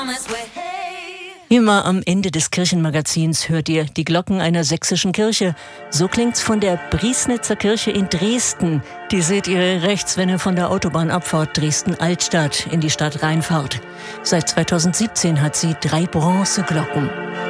Immer am Ende des Kirchenmagazins hört ihr die Glocken einer sächsischen Kirche. So klingt's von der Briesnitzer Kirche in Dresden. Die seht ihr rechts, wenn ihr von der Autobahnabfahrt Dresden-Altstadt in die Stadt reinfahrt. Seit 2017 hat sie 3 Bronzeglocken.